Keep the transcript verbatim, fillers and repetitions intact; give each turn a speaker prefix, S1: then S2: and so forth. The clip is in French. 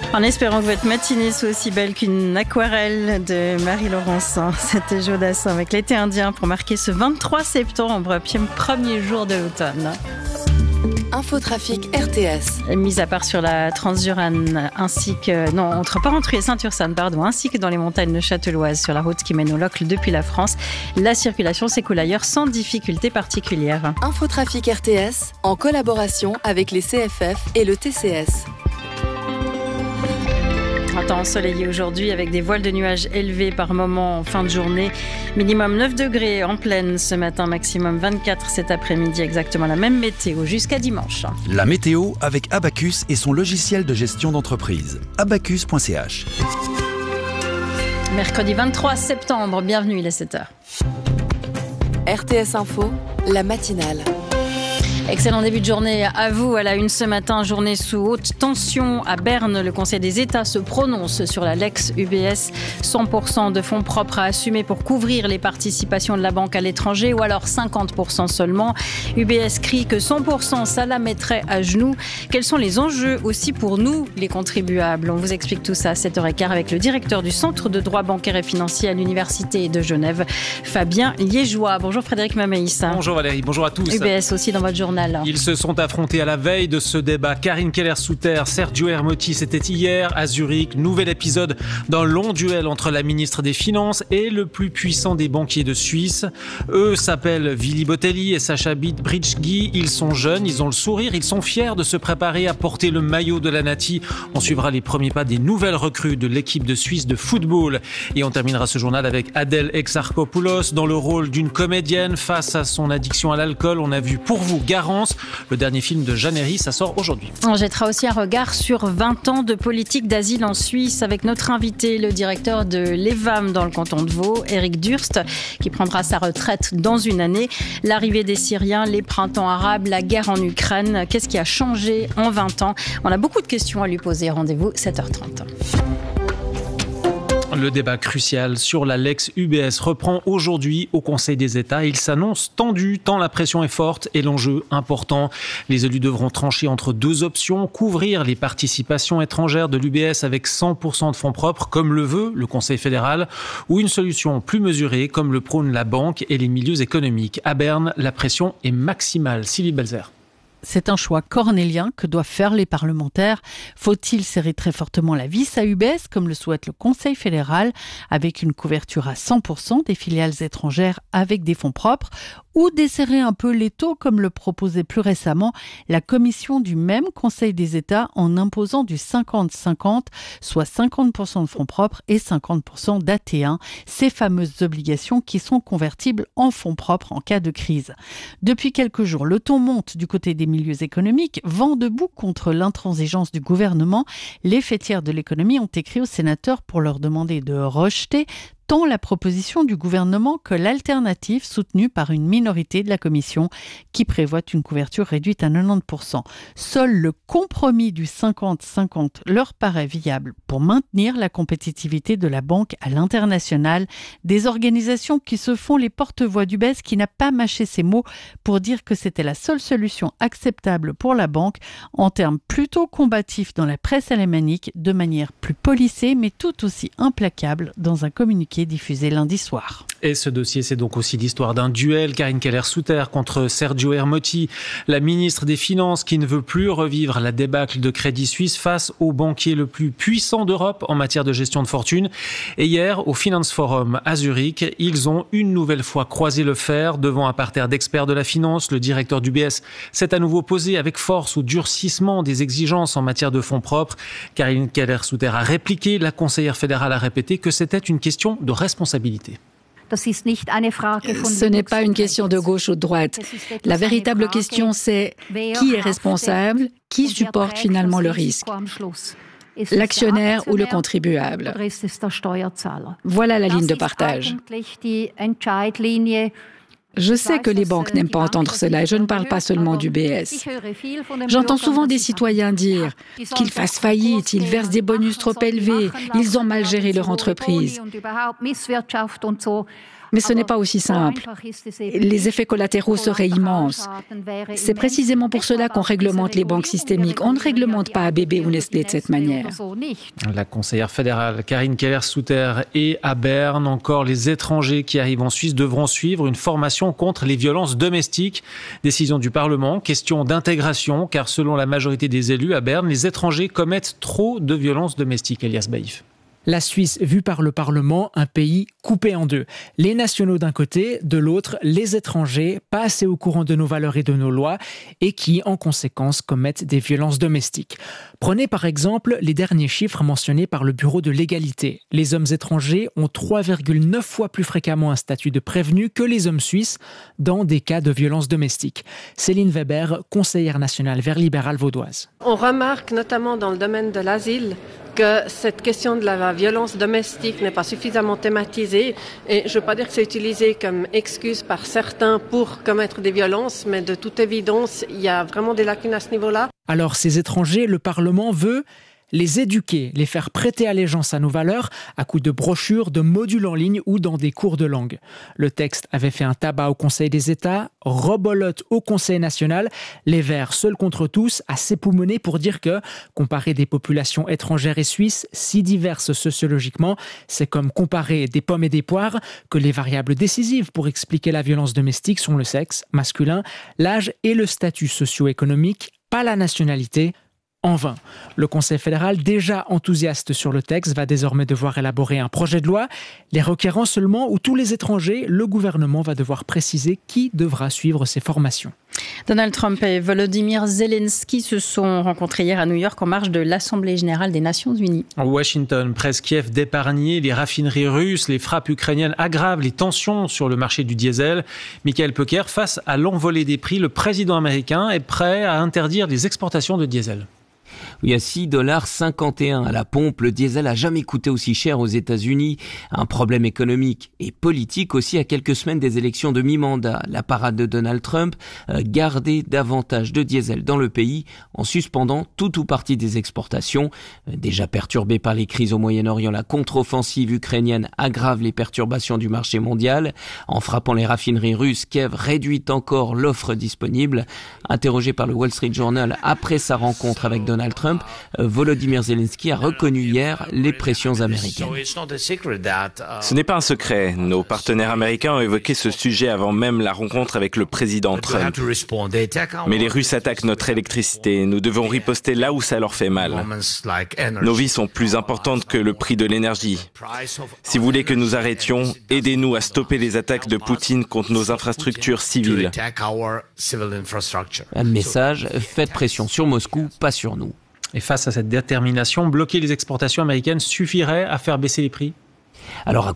S1: En espérant que votre matinée soit aussi belle qu'une aquarelle de Marie-Laurence. C'était Jodassin avec l'été indien pour marquer ce vingt-trois septembre, premier jour de l'automne.
S2: Infotrafic R T S.
S1: Mise à part sur la Transjurane, ainsi que, non, entre Parentruy et Saint-Ursanne, pardon, ainsi que dans les montagnes de Châtelloise, sur la route qui mène au Locle depuis la France, la circulation s'écoule ailleurs sans difficulté particulière.
S2: Infotrafic R T S, en collaboration avec les C F F et le T C S.
S1: Un temps ensoleillé aujourd'hui avec des voiles de nuages élevés par moments en fin de journée. Minimum neuf degrés en pleine ce matin, maximum vingt-quatre cet après-midi. Exactement la même météo jusqu'à dimanche.
S3: La météo avec Abacus et son logiciel de gestion d'entreprise. abacus point c h.
S1: Mercredi vingt-trois septembre, bienvenue, il est sept heures.
S2: R T S Info, la matinale.
S1: Excellent début de journée à vous. À la une ce matin, journée sous haute tension à Berne. Le Conseil des États se prononce sur la Lex U B S. cent pour cent de fonds propres à assumer pour couvrir les participations de la banque à l'étranger ou alors cinquante pour cent seulement. U B S crie que cent pour cent, ça la mettrait à genoux. Quels sont les enjeux aussi pour nous, les contribuables? On vous explique tout ça à sept heures quinze avec le directeur du Centre de droit bancaire et financier à l'Université de Genève, Fabien Liégeois. Bonjour Frédéric Mamaïs.
S4: Bonjour Valérie, bonjour à tous.
S1: U B S aussi dans votre journal.
S4: Ils se sont affrontés à la veille de ce débat. Karine Keller-Souter, Sergio Ermotti, c'était hier à Zurich. Nouvel épisode d'un long duel entre la ministre des Finances et le plus puissant des banquiers de Suisse. Eux s'appellent Willy Botelli et Sacha Britschgi. Ils sont jeunes, ils ont le sourire, ils sont fiers de se préparer à porter le maillot de la Nati. On suivra les premiers pas des nouvelles recrues de l'équipe de Suisse de football. Et on terminera ce journal avec Adèle Exarchopoulos dans le rôle d'une comédienne face à son addiction à l'alcool. On a vu Pour vous, Garance, le dernier film de Jeanne Herry, ça sort aujourd'hui.
S1: On jettera aussi un regard sur vingt ans de politique d'asile en Suisse avec notre invité, le directeur de l'E V A M dans le canton de Vaud, Éric Durst, qui prendra sa retraite dans une année. L'arrivée des Syriens, les printemps arabes, la guerre en Ukraine, qu'est-ce qui a changé en vingt ans? On a beaucoup de questions à lui poser. Rendez-vous sept heures trente.
S4: Le débat crucial sur la Lex U B S reprend aujourd'hui au Conseil des États. Il s'annonce tendu tant la pression est forte et l'enjeu important. Les élus devront trancher entre deux options, couvrir les participations étrangères de l'U B S avec cent pour cent de fonds propres, comme le veut le Conseil fédéral, ou une solution plus mesurée, comme le prône la banque et les milieux économiques. À Berne, la pression est maximale. Sylvie Belzer.
S5: C'est un choix cornélien que doivent faire les parlementaires. Faut-il serrer très fortement la vis à U B S, comme le souhaite le Conseil fédéral, avec une couverture à cent pour cent des filiales étrangères avec des fonds propres, ou desserrer un peu les taux, comme le proposait plus récemment la commission du même Conseil des États, en imposant du cinquante cinquante, soit cinquante pour cent de fonds propres et cinquante pour cent d'A T un, ces fameuses obligations qui sont convertibles en fonds propres en cas de crise. Depuis quelques jours, le ton monte du côté des milieux économiques, vent debout contre l'intransigeance du gouvernement. Les fêtières de l'économie ont écrit aux sénateurs pour leur demander de rejeter tant la proposition du gouvernement que l'alternative soutenue par une minorité de la commission qui prévoit une couverture réduite à quatre-vingt-dix pour cent. Seul le compromis du cinquante cinquante leur paraît viable pour maintenir la compétitivité de la banque à l'international. Des organisations qui se font les porte-voix d'U B S, qui n'a pas mâché ses mots pour dire que c'était la seule solution acceptable pour la banque, en termes plutôt combatifs dans la presse alémanique, de manière plus polissée mais tout aussi implacable dans un communiqué diffusé lundi soir.
S4: Et ce dossier, c'est donc aussi l'histoire d'un duel. Karine Keller-Souter contre Sergio Ermotti, la ministre des Finances qui ne veut plus revivre la débâcle de Crédit Suisse face au banquier le plus puissant d'Europe en matière de gestion de fortune. Et hier, au Finance Forum à Zurich, ils ont une nouvelle fois croisé le fer devant un parterre d'experts de la finance. Le directeur d'U B S s'est à nouveau posé avec force au durcissement des exigences en matière de fonds propres. Karine Keller-Souter a répliqué, la conseillère fédérale a répété que c'était une question de responsabilité.
S6: Ce n'est pas une question de gauche ou de droite. La véritable question, c'est qui est responsable, qui supporte finalement le risque, l'actionnaire ou le contribuable. Voilà la ligne de partage. Je sais que les banques n'aiment pas entendre cela et je ne parle pas seulement d'U B S. J'entends souvent des citoyens dire qu'ils fassent faillite, ils versent des bonus trop élevés, ils ont mal géré leur entreprise. Mais ce n'est pas aussi simple. Les effets collatéraux seraient immenses. C'est précisément pour cela qu'on réglemente les banques systémiques. On ne réglemente pas A B B ou Nestlé de cette manière.
S4: La conseillère fédérale Karin Keller-Sutter. Et à Berne, encore les étrangers qui arrivent en Suisse devront suivre une formation contre les violences domestiques. Décision du Parlement, question d'intégration, car selon la majorité des élus à Berne, les étrangers commettent trop de violences domestiques. Elias Baïf.
S7: La Suisse vue par le Parlement, un pays coupé en deux. Les nationaux d'un côté, de l'autre, les étrangers, pas assez au courant de nos valeurs et de nos lois, et qui, en conséquence, commettent des violences domestiques. Prenez par exemple les derniers chiffres mentionnés par le Bureau de l'égalité. Les hommes étrangers ont trois virgule neuf fois plus fréquemment un statut de prévenu que les hommes suisses dans des cas de violences domestiques. Céline Weber, conseillère nationale Vert libéral vaudoise.
S8: On remarque notamment dans le domaine de l'asile que cette question de la violence domestique n'est pas suffisamment thématisée. Et je ne veux pas dire que c'est utilisé comme excuse par certains pour commettre des violences, mais de toute évidence, il y a vraiment des lacunes à ce niveau-là.
S7: Alors ces étrangers, le Parlement veut les éduquer, les faire prêter allégeance à nos valeurs à coups de brochures, de modules en ligne ou dans des cours de langue. Le texte avait fait un tabac au Conseil des États, rebolote au Conseil national, les Verts seuls contre tous à s'époumoner pour dire que comparer des populations étrangères et suisses si diverses sociologiquement, c'est comme comparer des pommes et des poires, que les variables décisives pour expliquer la violence domestique sont le sexe masculin, l'âge et le statut socio-économique, pas la nationalité. En vain. Le Conseil fédéral, déjà enthousiaste sur le texte, va désormais devoir élaborer un projet de loi. Les requérants seulement ou tous les étrangers, le gouvernement va devoir préciser qui devra suivre ces formations.
S1: Donald Trump et Volodymyr Zelensky se sont rencontrés hier à New York en marge de l'Assemblée générale des Nations unies.
S4: Washington presse Kiev d'épargner les raffineries russes. Les frappes ukrainiennes aggravent les tensions sur le marché du diesel. Michael Pecker, face à l'envolée des prix, le président américain est prêt à interdire les exportations de diesel.
S9: Oui, à six dollars cinquante et un à la pompe, le diesel a jamais coûté aussi cher aux États-Unis. Un problème économique et politique aussi à quelques semaines des élections de mi-mandat. La parade de Donald Trump, euh, garder davantage de diesel dans le pays en suspendant tout ou partie des exportations. Euh, déjà perturbée par les crises au Moyen-Orient, la contre-offensive ukrainienne aggrave les perturbations du marché mondial. En frappant les raffineries russes, Kiev réduit encore l'offre disponible. Interrogé par le Wall Street Journal après sa rencontre avec Donald Trump, Volodymyr Zelensky a reconnu hier les pressions américaines.
S10: Ce n'est pas un secret. Nos partenaires américains ont évoqué ce sujet avant même la rencontre avec le président Trump. Mais les Russes attaquent notre électricité. Nous devons riposter là où ça leur fait mal. Nos vies sont plus importantes que le prix de l'énergie. Si vous voulez que nous arrêtions, aidez-nous à stopper les attaques de Poutine contre nos infrastructures civiles.
S9: Un message, faites pression sur Moscou, pas sur nous.
S4: Et face à cette détermination, bloquer les exportations américaines suffirait à faire baisser les prix ?
S9: Alors à